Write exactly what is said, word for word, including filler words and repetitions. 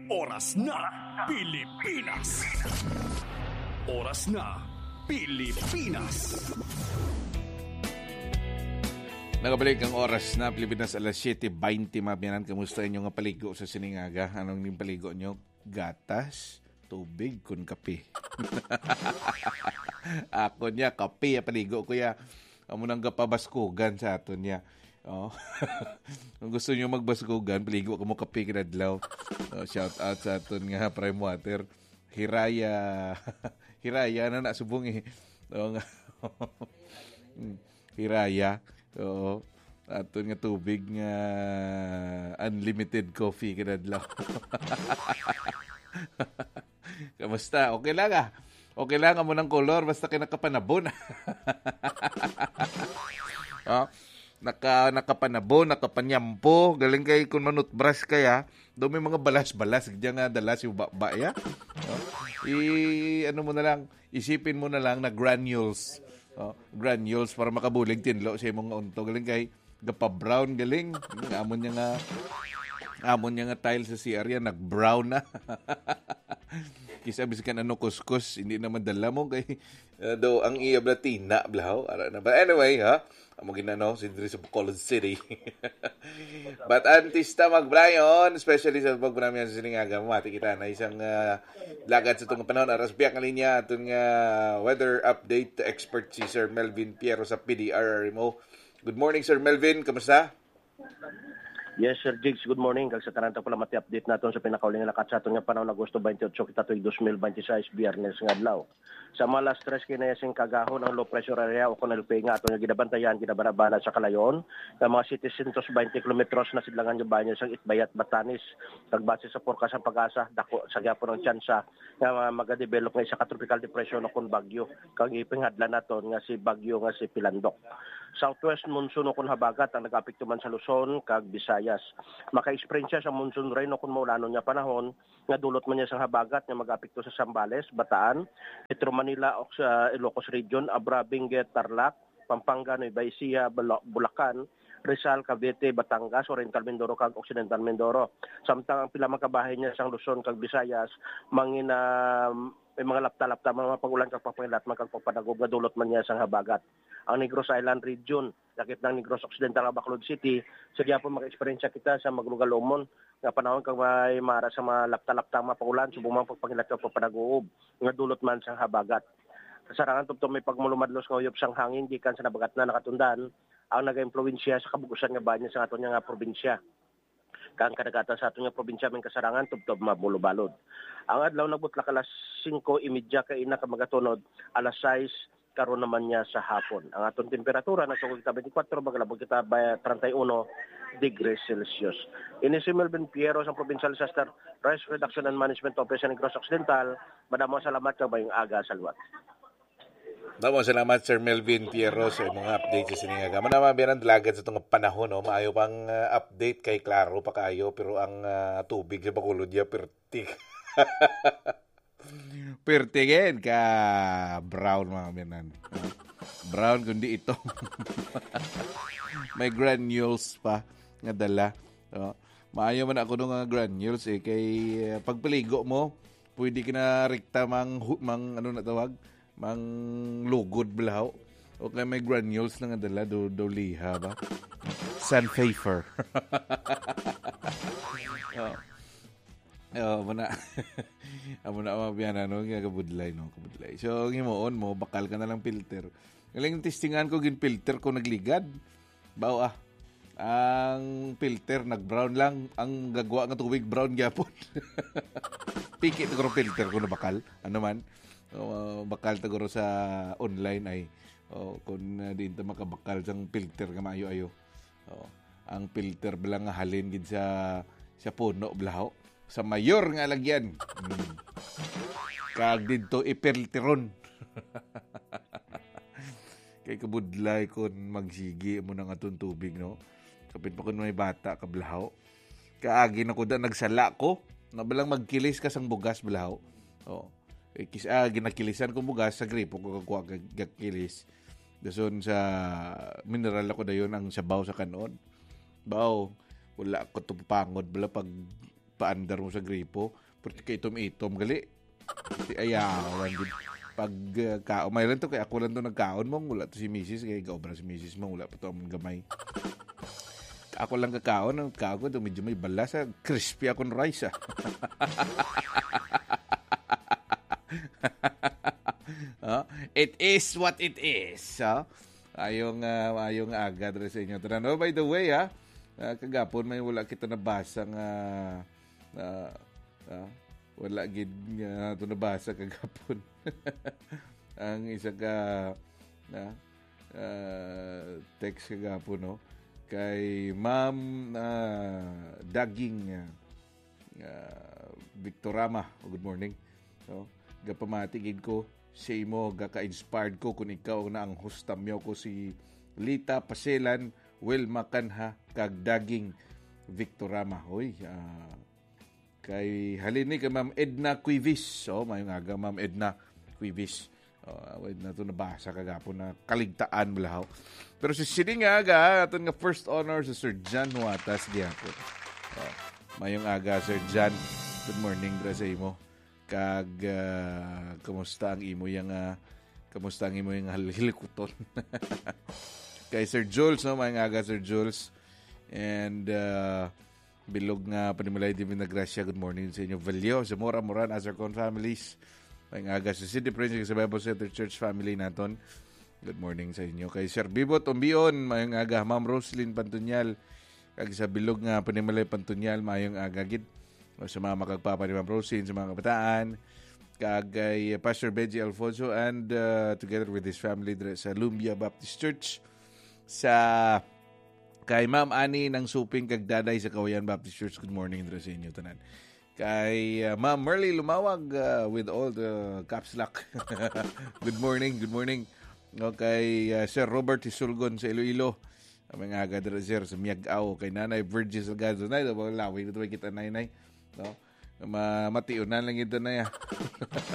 Oras na Pilipinas. Oras na Pilipinas. Nakabalik ang oras na Pilipinas alas siyete twenty mabiyanan. Kamusta inyo nga paligo sa siningaga? Anong ning paligo nyo? Gatas, tubig, kun kape. Ako niya, kape, paligo ko ya. Amo nang gapabaskugan sa aton niya. Oh. Kung gusto niyo magbaskugan, paligo ka mo kape kinadlaw. Oh, shout out sa aton nga Prime Water. Hiraya. Hiraya na nasubong eh. Oh, Hiraya. Oo. Aton nga tubig nga unlimited coffee kinadlaw. Kamusta? Okay lang ah. Okay lang amo ng color basta kinakapanabon. Oh. Naka nakapanabo, nakapanyampo, galing kay kun manut brush kaya, do may mga balas-balas gidya nga dalas yung baba ya. No? I ano mo na lang, isipin mo na lang na granules. Oh, granules para makabulig tinlo sa imong unto galing kay gapa-brown galing. Amon niya nga amon niya nga tile sa C R yan nag-brown na. Kisa biskan ano kuskus, hindi naman dala mo kay uh, do ang iya blatina blaw ara na. But anyway, ha. Amo ginano si diri sa Bacolod City. But antista magbrayon, especially sa pagbrami sa siningaga mo, mati kita na isang uh, lagad sa itong panahon. Aras biyak nga linya, itong uh, weather update expert si Sir Melvin Piero sa P D R R M O. Good morning, Sir Melvin. Kamusta? Yes, Sir Jigs. Good morning. Kag sa taranta pala mati update naton sa pinakauling lakat sa aton nga panahon Agosto twenty-eight kita tuig twenty twenty-six Biyernes nga adlaw. Sa mga last stress kinayasing kagahon ang low pressure area o kunel L P nga aton nga gidabantayan ginabanabana sa Kalayon nga mga citizens twenty kilometros na sidlangan yung banyo sa Itbayat Batanes. Kag base sa forecast ang pag-asa dako sa gyapon ng tsansa nga magadevelop nga isa ka tropical depression o kun bagyo kag ipinghadlan naton nga si bagyo nga si Pilandok. Southwest monsoon o kun habagat ang nag-apekto man sa Luzon kag Visayas. Maka-experience siya sa monsoon rain o kun maulanon nga panahon nga dulot man niya sa habagat nga mag-apekto sa Zambales, Bataan, Metro Manila o sa Ilocos Region, Abra, Benguet, Tarlac, Pampanga, Nueva Ecija, Bulacan, Rizal, Cavite, Batangas, Oriental Mindoro kag Occidental Mindoro. Samtang ang pila makabahay niya sa Luzon kag Visayas mangina may mga lapta-lapta mga pagulan kag papangilat magkagpapadagog nga dulot man niya sa habagat. Ang Negros Island Region, lakip ng Negros Occidental Bacolod City, sa gyapon maka-experience kita sa Maglugalomon nga panahon kag may mara sa mga lapta-lapta mga pagulan subong man pagpangilat kag papadagog nga dulot man sa habagat. Kasarangan tubto may pagmulumadlos nga uyop sang hangin gikan sa nabagat na nakatundan ang naga-impluwensya sa kabugusan nga banyo sa aton nga probinsya. Kang kadagatan sa aton nga probinsya may kasarangan tubtob mabulubalod. Ang adlaw nagbutla alas singko imidya kay ina ka magatunod alas sais karon naman niya sa hapon. Ang aton temperatura nasa kita twenty-four maglabog kita thirty-one degrees Celsius. Ini si Melvin Piero sa Provincial Disaster Risk Reduction and Management Office sa Negros Occidental. Madamo salamat kag bayong aga salwat. Damo salamat Sir Melvin Piero sa mga update sa siningaga. Manama biyan ang dalagan sa itong panahon. No? Maayo pang uh, update kay klaro pa kayo pero ang uh, tubig sa Bacolod ya pertik. Pertigen ka brown mga biyanan. Brown kundi ito. May granules pa nga dala. Oh. Maayo man ako nung uh, granules eh kay uh, pagpaligo mo pwede ka na rekta mang, mang ano na tawag mang lugod blaw o kaya may granules na nga dala do, do liha ba sandpaper. Oh. Oh, muna. Amo na mabiyan ano nga kabudlay no, kabudlay. So ngimoon mo bakal ka na lang filter. Galing testingan ko gin filter ko nagligad. Bao ah. Ang filter nag-brown lang, ang gagawa nga tubig brown gyapon. Pikit ko filter ko na bakal. Ano man? Uh, bakal taguro sa online ay oh, kung uh, di ito makabakal sang filter nga maayo-ayo. Oh, ang filter bilang nga halin gid sa sa puno blaho sa mayor nga lagyan. Hmm. Kag didto ipilteron. Kay kabudlay kon magsigi mo nang aton tubig no. Kapit pa kun may bata ka blaho. Kaagi na ko da nagsala ko. Nabalang magkilis ka sang bugas blaho. Oh. Eh, kis ah, ginakilisan ko bugas sa gripo ko kagwa gakilis. Dason sa mineral ako dayon ang sabaw sa kanon. Baw, wala ko tupangod bala pag paandar mo sa gripo. Pero kay itom-itom gali. Di ayawan din. Pag uh, kaon, may lang to, kaya ako lang to nagkaon mo, wala to si misis, kaya gaobra si misis mo, wala pa to ang gamay. Ako lang kakaon, ang kaon ko, medyo may balas, ah. Crispy akong rice, ah. uh, it is what it is, ah. Ayong, uh, ayong agad rin sa inyo. Tanano, by the way, ah, uh, kagapon, may wala kita nabasang, uh, uh, uh, wala gid nga uh, nabasa kagapon. Ang isa ka na uh, text kagapon, no, kay Ma'am uh, Daging uh, Victorama. Oh, good morning. No, gapamatigid ko sa imo, gaka-inspired ko kung ikaw na ang hostamyo ko si Lita Paselan, Wilma Kanha kag Daging Victorama. Hoy, uh, kay halini kay Ma'am Edna Cuivis. Oh, mayong aga Ma'am Edna Cuivis. Oh, wait na ito nabasa kagapon na kaligtaan balahaw. Pero si sining aga, aton nga first honor sa Sir John Huatas gihapon. Oh, mayong aga Sir John. Good morning dra sa imo. Kag uh, kamusta ang imo yang uh, kamusta ang imo yang hilikuton. Kay Sir Jules, no, mayong aga Sir Jules. And uh, bilog nga Panimalay di Vinagracia, good morning sa inyo. Valio, Zamora, Moran, Azarcon families. May nga sa City Prince sa Bible Center Church family naton. Good morning sa inyo. Kay Sir Bibot Umbion, mayong aga. Ma'am Roslyn Pantunyal, kag sa bilog nga Panimalay Pantunyal, mayong aga gid. Sa mga makagpapa ni Ma'am Roslyn, sa mga kabataan. Kag kay Pastor Benji Alfonso and uh, together with his family sa Lumbia Baptist Church. Sa kay Ma'am Ani ng Suping kag Daday sa Kawayan Baptist Church. Good morning dito sa inyo tanan. Kay uh, Ma'am Merly Lumawag uh, with all the caps lock. Good morning, good morning. No, kay uh, Sir Robert Isulgon sa Iloilo. Ang mga aga dito sir sa Miagao. Kay Nanay Virgil Salgado. Nay, daw laway dito kita nay nay. No? Ma matiunan lang ito na ya.